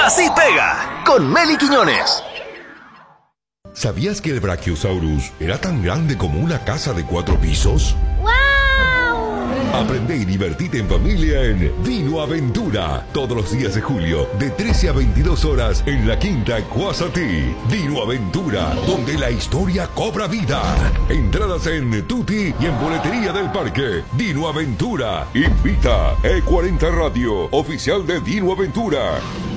Así pega con Meli Quiñones. ¿Sabías que el Brachiosaurus era tan grande como una casa de 4 pisos? ¡Wow! Aprende y divertite en familia en Dino Aventura. Todos los días de julio, de 13 a 22 horas, en la Quinta Guasatí. Dino Aventura, donde la historia cobra vida. Entradas en Tutti y en Boletería del Parque. Dino Aventura. Invita E40 Radio, oficial de Dino Aventura.